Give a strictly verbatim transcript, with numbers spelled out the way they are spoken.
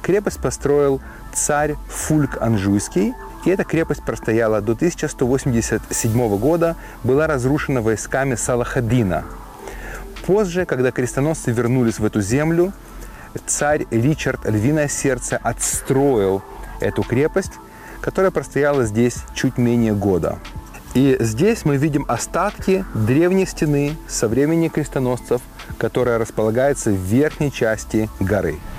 крепость построил царь Фульк Анжуйский. И эта крепость простояла до тысяча сто восемьдесят седьмого года, была разрушена войсками Салахаддина. Позже, когда крестоносцы вернулись в эту землю, царь Ричард Львиное Сердце отстроил эту крепость, которая простояла здесь чуть менее года. И здесь мы видим остатки древней стены со времени крестоносцев, которая располагается в верхней части горы.